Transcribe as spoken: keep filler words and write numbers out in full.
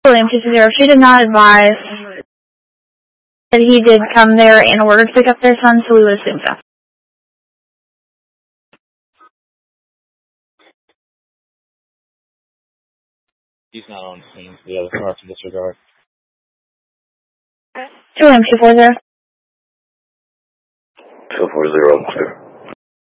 William two zero, she did not advise that he did come there in order to pick up their son, so we would assume so. He's not on the scene, so yeah, the car to disregard. William two four zero. two four zero, clear.